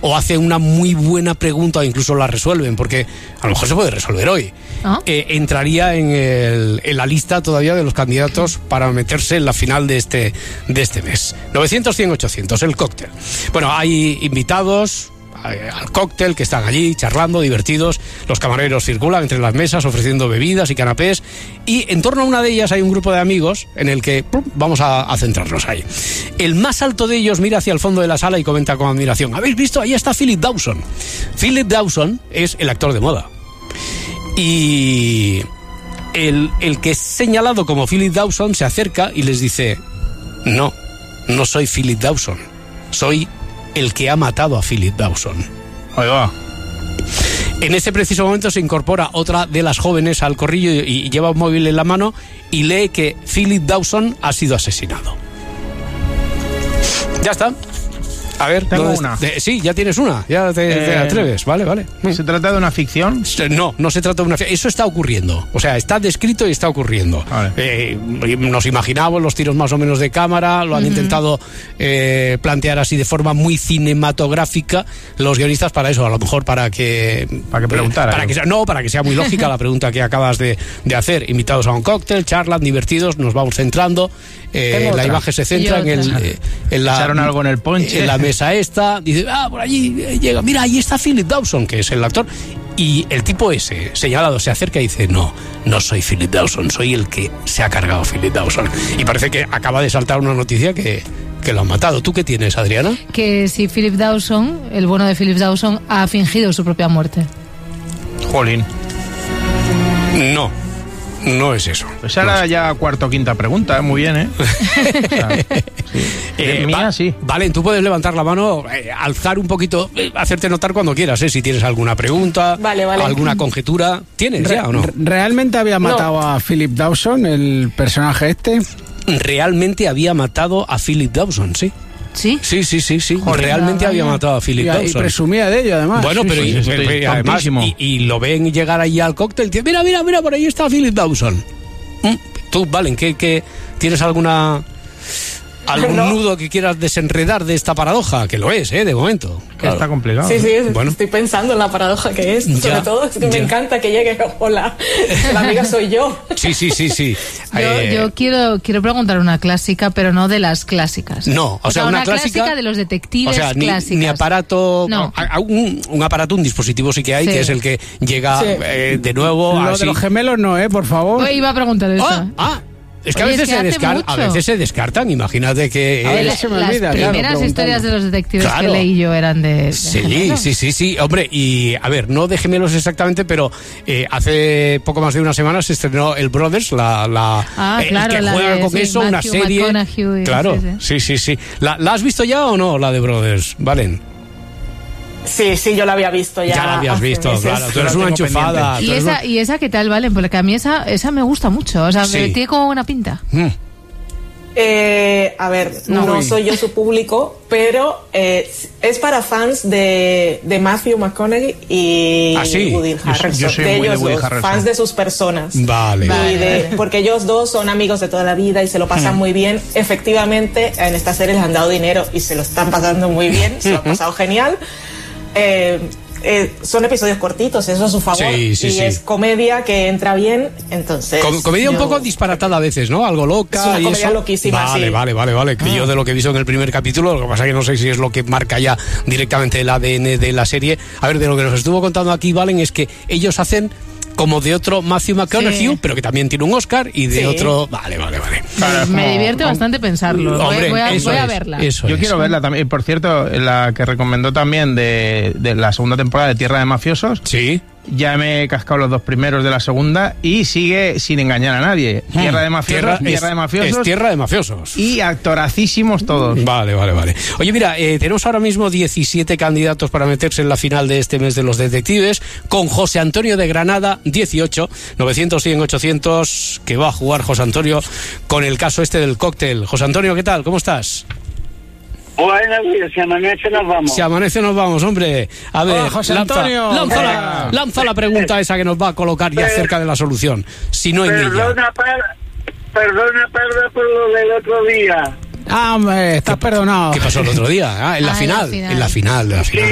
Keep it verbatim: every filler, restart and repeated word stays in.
o hace una muy buena pregunta o incluso la resuelven, porque a lo mejor se puede resolver hoy, ¿ah? eh, entraría en, el, en la lista todavía de los candidatos para meterse en la final de este, de este mes. novecientos, cien, ochocientos, el cóctel. Bueno, hay invitados al cóctel que están allí charlando, divertidos. Los camareros circulan entre las mesas ofreciendo bebidas y canapés, y en torno a una de ellas hay un grupo de amigos en el que plum, vamos a, a centrarnos ahí. El más alto de ellos mira hacia el fondo de la sala y comenta con admiración: ¿habéis visto? Ahí está Philip Dawson. Philip Dawson es el actor de moda, y el, el que es señalado como Philip Dawson se acerca y les dice: no, no soy Philip Dawson, soy el que ha matado a Philip Dawson. Ahí va. En ese preciso momento se incorpora otra de las jóvenes al corrillo y, y lleva un móvil en la mano y lee que Philip Dawson ha sido asesinado. Ya está. A ver, tengo una. De, sí, ya tienes una, ya te, eh, te atreves, vale, vale. ¿Se trata de una ficción? No, no se trata de una ficción. Eso está ocurriendo, o sea, está descrito y está ocurriendo. Vale. Eh, nos imaginamos los tiros más o menos de cámara, lo han uh-huh. intentado eh, plantear así de forma muy cinematográfica los guionistas para eso, a lo mejor para que... Para que preguntara. Para que sea, no, para que sea muy lógica la pregunta que acabas de, de hacer. Invitados a un cóctel, charlan, divertidos, nos vamos centrando. Eh, la imagen se centra en el... Eh, en la, ¿echaron algo en el ponche? En la mesa esta, dice, ah, por allí eh, llega, mira, ahí está Philip Dawson, que es el actor, y el tipo ese, señalado, se acerca y dice, no, no soy Philip Dawson, soy el que se ha cargado Philip Dawson. Y parece que acaba de saltar una noticia que, que lo han matado. ¿Tú qué tienes, Adriana? Que si Philip Dawson, el bueno de Philip Dawson, ha fingido su propia muerte. Jolín. No. No es eso. Pues ahora no es. Ya cuarta o quinta pregunta, ¿eh? Muy bien, ¿eh? O sea, sí. eh mía, va, sí. Vale, tú puedes levantar la mano, eh, alzar un poquito, eh, hacerte notar cuando quieras, ¿eh? Si tienes alguna pregunta, vale, vale. alguna conjetura. ¿Tienes Re ya o no? ¿Realmente había matado no. a Philip Dawson, el personaje este? Realmente había matado a Philip Dawson, sí. ¿Sí? Sí, sí, sí, sí. Joder, realmente había matado a Philip y, Dawson. Y presumía de ello, además. Bueno, sí, pero, sí, y, sí, pero y, además, y, y lo ven llegar ahí al cóctel y dicen, mira, mira, mira, por ahí está Philip Dawson. ¿Mm? Tú, Valen, ¿qué, qué, ¿tienes alguna algún no. nudo que quieras desenredar de esta paradoja? Que lo es, ¿eh? De momento. Claro. Está complicado. Sí, sí, bueno. Estoy pensando en la paradoja que es. Sobre ya, todo, es que ya. me encanta que llegue, hola, la amiga soy yo. Sí, sí, sí, sí. Yo, eh... yo quiero, quiero preguntar una clásica, pero no de las clásicas. No, o, o sea, sea, una, una clásica, clásica de los detectives, o sea, ni, clásicas. Ni aparato, no. un, un aparato, un dispositivo sí que hay, sí. que es el que llega sí. eh, de nuevo. Lo así. de los gemelos no, ¿eh? Por favor. Hoy iba a preguntar eso. Ah, ah. Es que, Oye, a, veces es que se descar- a veces se descartan, imagínate que... A Eh, ver, se me las olvida, primeras claro, historias de los detectives claro. que leí yo eran de, de Sí, gemelos. sí, sí, sí, hombre, y a ver, no de gemelos exactamente, pero eh, hace poco más de una semana se estrenó el Brothers, la, la ah, eh, claro, el que la juega de, con sí, eso, Matthew una serie... McConaughey, claro, sí, sí, sí, sí. ¿La, ¿La has visto ya o no, la de Brothers, Valen? Sí, sí, yo la había visto ya. Ya la habías visto, meses. Claro. Tú eres una enchufada. ¿Y esa, una... ¿Y esa qué tal, Valen? Porque a mí esa, esa me gusta mucho. O sea, sí. me tiene como buena pinta. Mm. Eh, a ver, no, no soy yo su público, pero eh, es para fans de, de Matthew McConaughey y ¿Ah, sí? Woody Harrelson. Yo soy de muy ellos de Woody dos, Harrelson. fans de sus personas. Vale. Y vale, de, vale. Porque ellos dos son amigos de toda la vida y se lo pasan hmm. muy bien. Efectivamente, en esta serie les han dado dinero y se lo están pasando muy bien, se lo han pasado genial. Eh, Eh, son episodios cortitos, eso a su favor, sí, sí, y sí. es comedia que entra bien, entonces... Com- comedia yo... un poco disparatada a veces, ¿no? Algo loca. Es una y comedia eso. loquísima, Vale, sí. vale, vale, vale. Que ah. yo de lo que he visto en el primer capítulo, lo que pasa es que no sé si es lo que marca ya directamente el A D N de la serie. A ver, de lo que nos estuvo contando aquí, Valen, es que ellos hacen como de otro Matthew McConaughey, sí. pero que también tiene un Oscar, y de sí. otro... Vale, vale, vale. Me, me divierte bastante pensarlo. Hombre, voy, voy, a, eso voy a es, verla. Eso Yo es. quiero verla también. Por cierto, la que recomendó también de, de la segunda temporada de Tierra de Mafiosos. Sí. Ya me he cascado los dos primeros de la segunda y sigue sin engañar a nadie. Hmm. Tierra de Mafiosos, tierra, tierra es, de Mafiosos. Es Tierra de Mafiosos. Y actoracísimos todos. Vale, vale, vale. Oye, mira, eh, tenemos ahora mismo diecisiete candidatos para meterse en la final de este mes de los detectives, con José Antonio de Granada, dieciocho, novecientos, cien, ochocientos, que va a jugar José Antonio con el caso este del cóctel. José Antonio, ¿qué tal? ¿Cómo estás? Bueno, si amanece nos vamos. Si amanece nos vamos, hombre. A ver, Hola, José lanza, Antonio. lanza, la, lanza la pregunta esa que nos va a colocar ya cerca de la solución. Si no en ella. Perdona, para, perdona, perdona por lo del otro día. Ah, hombre, estás perdonado. ¿Qué pasó el otro día? Ah, en la Ah, final. en la final. En la final, en la final.